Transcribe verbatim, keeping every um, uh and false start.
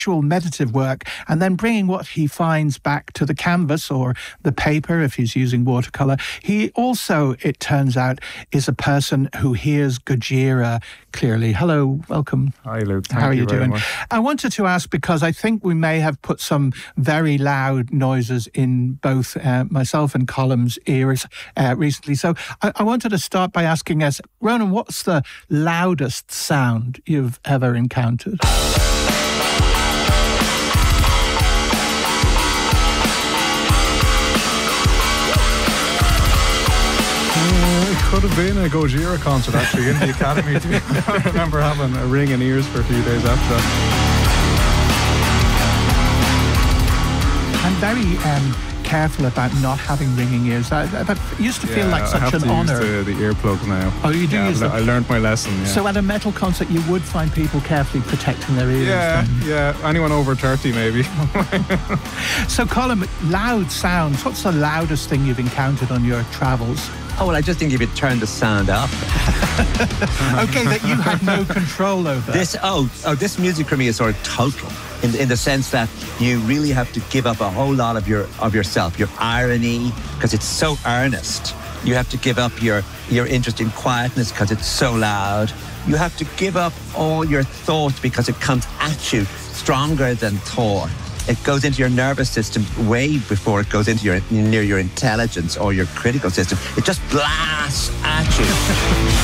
actual meditative work and then bringing what he finds back to the canvas or the paper if he's using watercolour. He also, it turns out, is a person who hears Gojira clearly. Hello, welcome. Hi, Luke. Thank How are you, you very doing? much. I wanted to ask because I think we may have put some very loud noises in both uh, myself and Colm's ears uh, recently. So I, I wanted to start by asking us, Ronan, what's the loudest sound you've ever encountered? Uh, it could have been a Gojira concert actually in the Academy. I remember having a ring in ears for a few days after that. I'm very um, careful about not having ringing ears. That, that used to feel Yeah, like I such have an to honour. use the, the earplug now. Oh, you do yeah, use them? I learned my lesson. Yeah. So at a metal concert, you would find people carefully protecting their ears. yeah, then. yeah. Anyone over thirty, maybe. So, Colm, loud sounds. What's the loudest thing you've encountered on your travels? Oh, well, I just think if you turn the sound up. Okay, that you had no control over. This, oh, oh, this music for me is sort of total. In, in the sense that you really have to give up a whole lot of your of yourself, your irony, because it's so earnest. You have to give up your, your interest in quietness because it's so loud. You have to give up all your thought because it comes at you stronger than thought. It goes into your nervous system way before it goes into your near your intelligence or your critical system. It just blasts at you.